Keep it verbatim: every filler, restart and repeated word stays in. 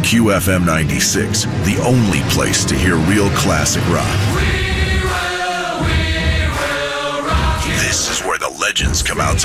Q F M ninety-six, the only place to hear real classic rock. We will, we will rock you. This is where the legends come out to